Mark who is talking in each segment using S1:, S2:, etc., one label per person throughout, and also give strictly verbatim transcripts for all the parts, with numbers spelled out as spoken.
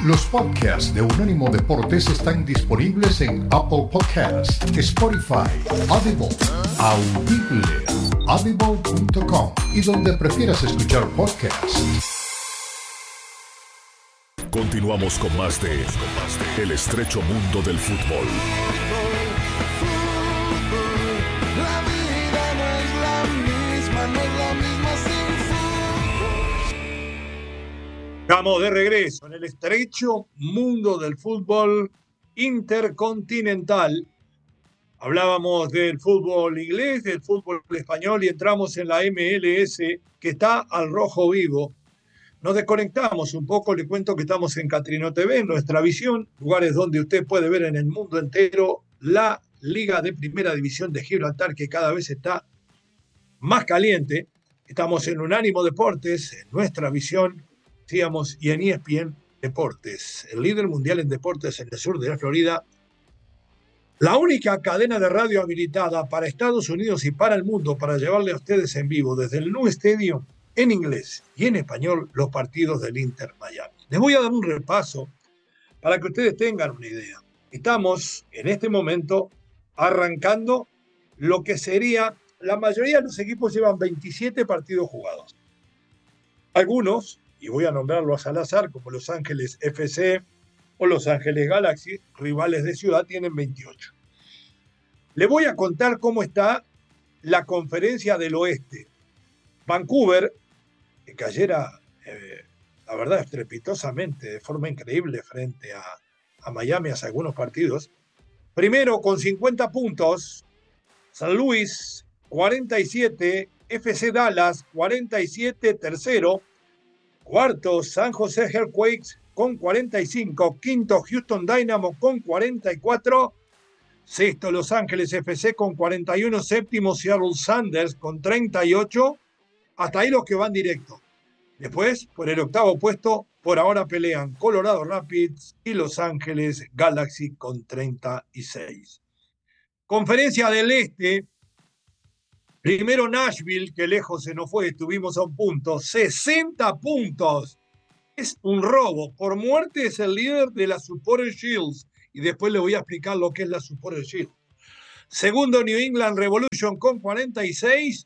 S1: Los podcasts de Unánimo Deportes están disponibles en Apple Podcasts, Spotify, Audible, Audible, audible punto com y donde prefieras escuchar podcasts.
S2: Continuamos con más de El estrecho mundo del fútbol.
S3: La vida no es la misma, no es la misma sin fútbol.
S4: Estamos de regreso en el estrecho mundo del fútbol intercontinental. Hablábamos del fútbol inglés, del fútbol español y entramos en la M L S que está al rojo vivo. Nos desconectamos un poco, le cuento que estamos en Catrino T V, en Nuestra Visión, lugares donde usted puede ver en el mundo entero la Liga de Primera División de Gibraltar, que cada vez está más caliente. Estamos en Unánimo Deportes, en Nuestra Visión, decíamos, y en E S P N Deportes, el líder mundial en deportes en el sur de la Florida. La única cadena de radio habilitada para Estados Unidos y para el mundo para llevarle a ustedes en vivo desde el New Stadium en inglés y en español los partidos del Inter Miami. Les voy a dar un repaso para que ustedes tengan una idea. Estamos en este momento arrancando lo que sería, la mayoría de los equipos llevan veintisiete partidos jugados. Algunos, y voy a nombrarlos al azar, como Los Ángeles F C o Los Ángeles Galaxy, rivales de ciudad, tienen veintiocho. Les voy a contar cómo está la Conferencia del Oeste. Vancouver, que cayera, eh, la verdad, estrepitosamente, de forma increíble frente a, a Miami hace algunos partidos. Primero con cincuenta puntos, San Luis cuarenta y siete, F C Dallas cuarenta y siete, tercero. Cuarto, San José Earthquakes con cuarenta y cinco, quinto, Houston Dynamo con cuarenta y cuatro, sexto, Los Ángeles F C con cuarenta y uno, séptimo, Seattle Sounders con treinta y ocho. Hasta ahí los que van directo. Después, por el octavo puesto, por ahora pelean Colorado Rapids y Los Ángeles Galaxy con treinta y seis. Conferencia del Este. Primero Nashville, que lejos se nos fue, estuvimos a un punto. sesenta puntos. Es un robo. Por muerte es el líder de la Supporters Shields. Y después le voy a explicar lo que es la Supporters Shield. Segundo, New England Revolution con cuarenta y seis.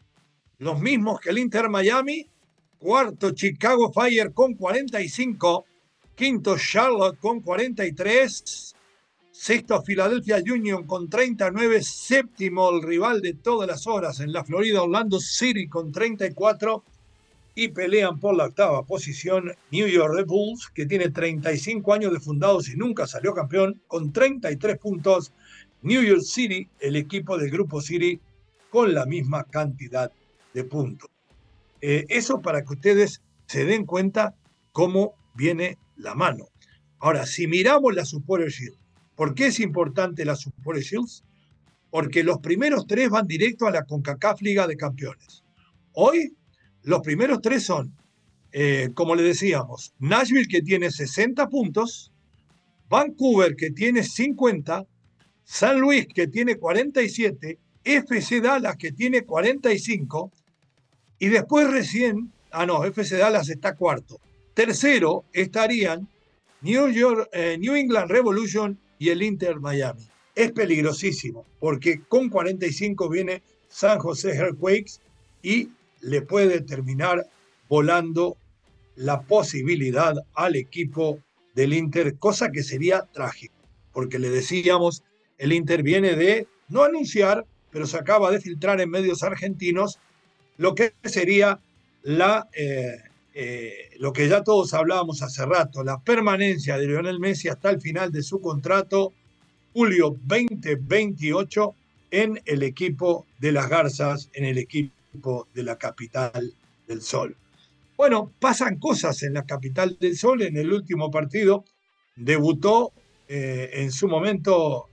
S4: Los mismos que el Inter Miami. Cuarto, Chicago Fire con cuarenta y cinco. Quinto, Charlotte con cuarenta y tres. Sexto, Philadelphia Union con treinta y nueve. Séptimo, el rival de todas las horas en la Florida, Orlando City con treinta y cuatro. Y pelean por la octava posición New York Red Bulls, que tiene treinta y cinco años de fundados y nunca salió campeón, con treinta y tres puntos. New York City, el equipo del Grupo City, con la misma cantidad de puntos. Eh, eso para que ustedes se den cuenta cómo viene la mano. Ahora, si miramos la Supporters Shield, ¿por qué es importante la Supporters Shield? Porque los primeros tres van directo a la CONCACAF Liga de Campeones. Hoy, los primeros tres son, eh, como le decíamos, Nashville, que tiene sesenta puntos, Vancouver, que tiene cincuenta, San Luis, que tiene cuarenta y siete, F C Dallas, que tiene cuarenta y cinco, y después recién, ah no, F C Dallas está cuarto. Tercero estarían New York, eh, New England Revolution y el Inter Miami. Es peligrosísimo, porque con cuarenta y cinco viene San José Earthquakes y le puede terminar volando la posibilidad al equipo del Inter, cosa que sería trágico, porque le decíamos, el Inter viene de no anunciar, pero se acaba de filtrar en medios argentinos lo que sería la, eh, eh, lo que ya todos hablábamos hace rato, la permanencia de Lionel Messi hasta el final de su contrato, julio veinte veintiocho, en el equipo de las Garzas, en el equipo de la capital del Sol. Bueno, pasan cosas en la capital del Sol. En el último partido debutó eh, en su momento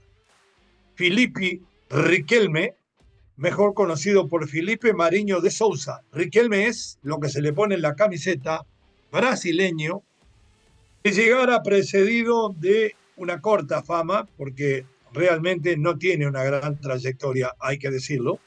S4: Filipe Riquelme, mejor conocido por Felipe Mariño de Souza. Riquelme es lo que se le pone en la camiseta, brasileño, que llegara precedido de una corta fama, porque realmente no tiene una gran trayectoria, hay que decirlo.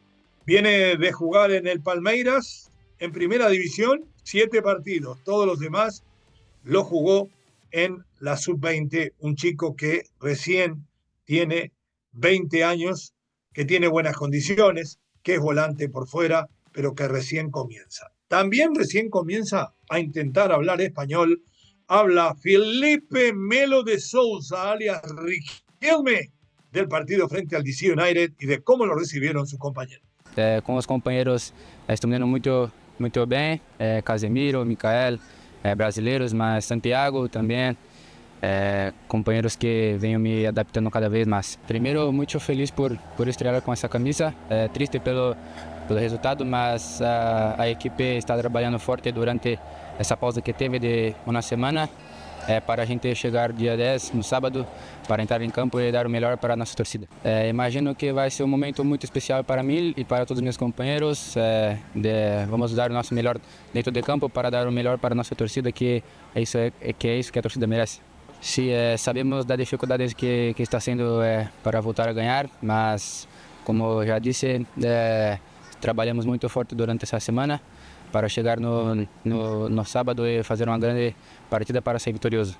S4: Viene de jugar en el Palmeiras, en primera división, siete partidos. Todos los demás los jugó en la sub veinte, un chico que recién tiene veinte años, que tiene buenas condiciones, que es volante por fuera, pero que recién comienza. También recién comienza a intentar hablar español. Habla Felipe Melo de Sousa, alias Riquelme, del partido frente al D C United y de cómo lo recibieron sus compañeros.
S5: É, com os companheiros, é, estamos indo muito, muito bem. É, Casemiro, Micael, é, brasileiros, mas Santiago também. É, companheiros que venham me adaptando cada vez mais. Primeiro, muito feliz por, por estrear com essa camisa. É, triste pelo, pelo resultado, mas a, a equipe está trabalhando forte durante essa pausa que teve de uma semana. É, para a gente chegar dia dez, no sábado, para entrar em campo e dar o melhor para a nossa torcida. É, imagino que vai ser um momento muito especial para mim e para todos os meus companheiros. É, de, vamos dar o nosso melhor dentro de campo para dar o melhor para a nossa torcida, que é isso, é, que, é isso que a torcida merece. Sim, é, sabemos da dificuldade que, que está sendo é, para voltar a ganhar, mas, como já disse, é, trabalhamos muito forte durante essa semana para chegar no, no, no sábado y hacer una grande partida para ser victorioso.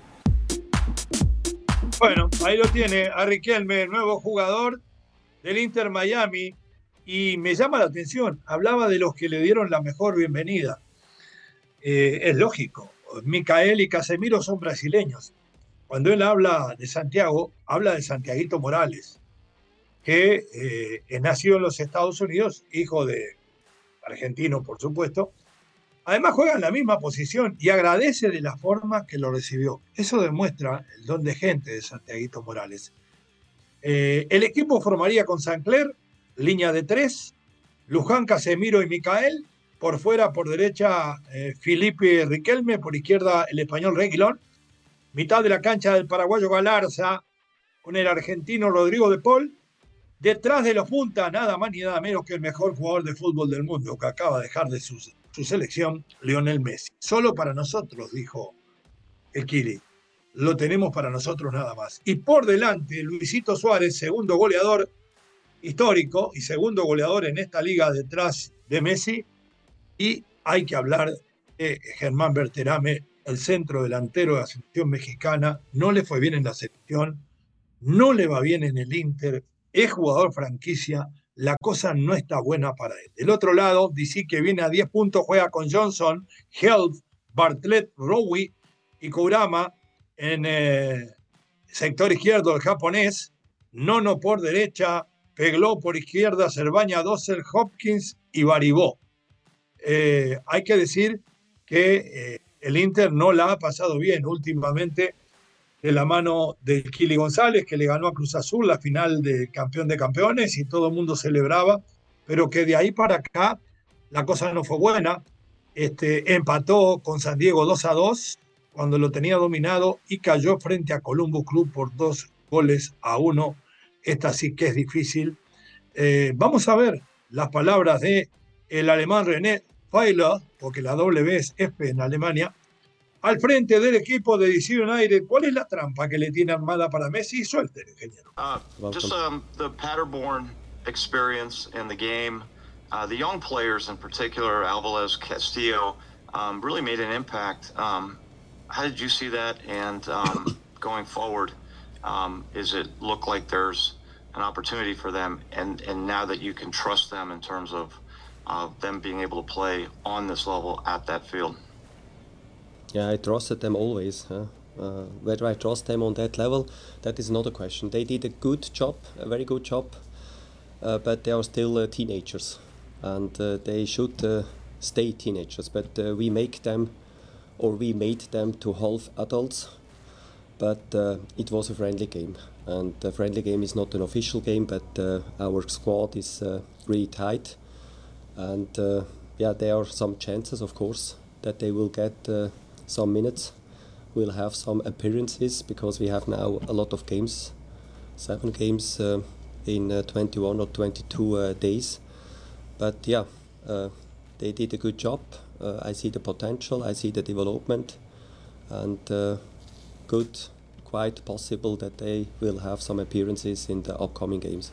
S4: Bueno, ahí lo tiene a Riquelme, nuevo jugador del Inter Miami, y me llama la atención, hablaba de los que le dieron la mejor bienvenida. Eh, es lógico, Micael y Casemiro son brasileños. Cuando él habla de Santiago, habla de Santiaguito Morales, que eh, nació en los Estados Unidos, hijo de argentino, por supuesto. Además juega en la misma posición y agradece de la forma que lo recibió. Eso demuestra el don de gente de Santiaguito Morales. Eh, el equipo formaría con Sancler, línea de tres, Luján, Casemiro y Micael. Por fuera, por derecha, eh, Felipe Riquelme, por izquierda el español Reguilón. Mitad de la cancha del paraguayo Galarza, con el argentino Rodrigo de Paul. Detrás de los puntas, nada más ni nada menos que el mejor jugador de fútbol del mundo, que acaba de dejar de su, su selección, Lionel Messi. Solo para nosotros, dijo el Kili. Lo tenemos para nosotros nada más. Y por delante, Luisito Suárez, segundo goleador histórico y segundo goleador en esta liga detrás de Messi. Y hay que hablar de Germán Berterame, el centro delantero de la selección mexicana. No le fue bien en la selección, no le va bien en el Inter. Es jugador franquicia, la cosa no está buena para él. Del otro lado, D C, que viene a diez puntos, juega con Johnson, Health, Bartlett, Rowe y Kurama en eh, sector izquierdo, el japonés, Nono por derecha, Pegló por izquierda, Cerbaña, Dossel, Hopkins y Baribó. Eh, hay que decir que eh, el Inter no la ha pasado bien últimamente, de la mano del Kili González, que le ganó a Cruz Azul la final de campeón de campeones y todo el mundo celebraba, pero que de ahí para acá la cosa no fue buena. Este, empató con San Diego dos a dos cuando lo tenía dominado y cayó frente a Columbus Club por dos goles a uno. Esta sí que es difícil. Eh, vamos a ver las palabras de el alemán René Weiler, porque la W es F en Alemania, al frente del equipo de D C United. ¿Cuál es la trampa que le tiene armada para Messi? Suelte, ingeniero.
S6: Uh, just um, the Paderborn experience in the game. Uh, the young players in particular, Alvarez, Castillo, um, really made an impact. Um, how did you see that? And um, going forward, um, is it look like there's an opportunity for them? And, and now that you can trust them in terms of uh, them being able to play on this level at that field?
S7: Yeah, I trusted them always. Huh? Uh, whether I trust them on that level, that is not a question. They did a good job, a very good job, uh, but they are still uh, teenagers, and uh, they should uh, stay teenagers. But uh, we make them, or we made them to half adults. But uh, it was a friendly game, and the friendly game is not an official game, but uh, our squad is uh, really tight, and uh, yeah, there are some chances, of course, that they will get Uh, some minutes, we'll have some appearances, because we have now a lot of games, seven games uh, in uh, twenty-one or twenty-two uh, days. But yeah, uh, they did a good job. Uh, I see the potential, I see the development, and uh, good, quite possible that they will have some appearances in the upcoming games.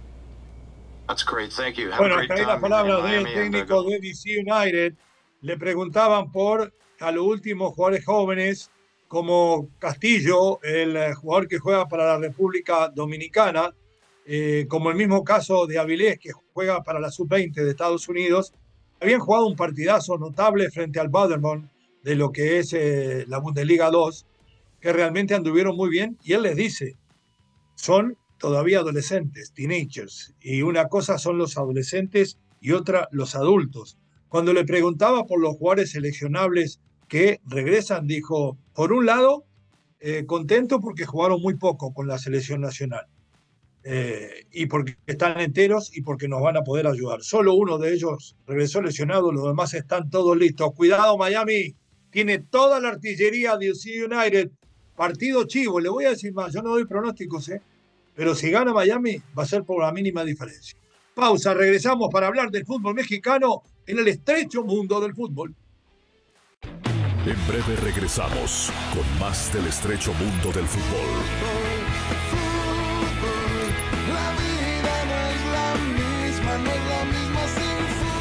S6: That's great, thank you. Have
S4: bueno,
S6: a great
S4: hasta ahí las palabras del técnico de D C United. Le preguntaban por a los últimos jugadores jóvenes como Castillo, el jugador que juega para la República Dominicana, eh, como el mismo caso de Avilés, que juega para la sub veinte de Estados Unidos, habían jugado un partidazo notable frente al Paderborn de lo que es eh, la Bundesliga dos, que realmente anduvieron muy bien, y él les dice, son todavía adolescentes, teenagers, y una cosa son los adolescentes y otra los adultos. Cuando le preguntaba por los jugadores seleccionables que regresan, dijo, por un lado, eh, contento porque jugaron muy poco con la selección nacional, eh, y porque están enteros y porque nos van a poder ayudar. Solo uno de ellos regresó lesionado, los demás están todos listos. Cuidado, Miami, tiene toda la artillería de U C United, partido chivo. Le voy a decir más, yo no doy pronósticos, ¿eh? Pero si gana Miami, va a ser por la mínima diferencia. Pausa, regresamos para hablar del fútbol mexicano en el estrecho mundo del fútbol.
S2: En breve regresamos con más del estrecho mundo del fútbol.
S3: La vida no es la misma, no es la misma sin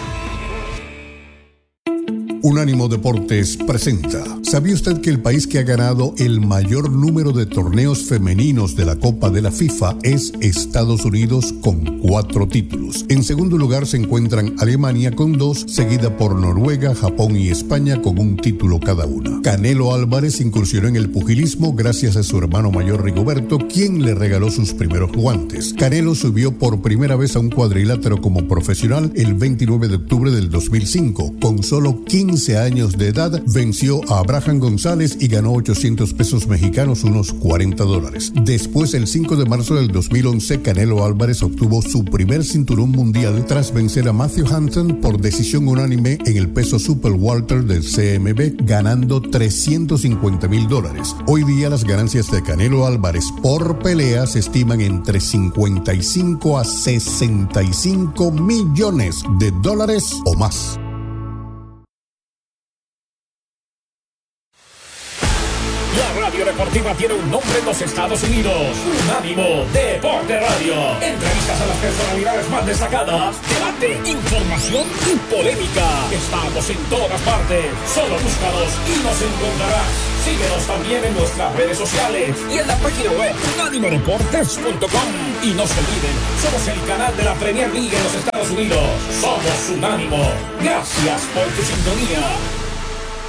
S1: Unánimo Deportes presenta. ¿Sabía usted que el país que ha ganado el mayor número de torneos femeninos de la Copa de la FIFA es Estados Unidos con cuatro títulos? En segundo lugar se encuentran Alemania con dos, seguida por Noruega, Japón y España con un título cada una. Canelo Álvarez incursionó en el pugilismo gracias a su hermano mayor Rigoberto, quien le regaló sus primeros guantes. Canelo subió por primera vez a un cuadrilátero como profesional el veintinueve de octubre del dos mil cinco. Con solo quince años de edad, venció a Abraham González y ganó ochocientos pesos mexicanos, unos cuarenta dólares. Después, el cinco de marzo del dos mil once, Canelo Álvarez obtuvo su primer cinturón mundial tras vencer a Matthew Hunton por decisión unánime en el peso super welter del C M B, ganando trescientos cincuenta mil dólares. Hoy día las ganancias de Canelo Álvarez por pelea se estiman entre cincuenta y cinco a sesenta y cinco millones de dólares o más.
S8: La radio deportiva tiene un nombre en los Estados Unidos. Unánimo Deporte Radio. Entrevistas a las personalidades más destacadas. Debate, información y polémica. Estamos en todas partes. Solo búscanos y nos encontrarás. Síguenos también en nuestras redes sociales y en la página web unánimo deportes punto com. Y no se olviden, somos el canal de la Premier League en los Estados Unidos. Somos Unánimo. Gracias por tu sintonía.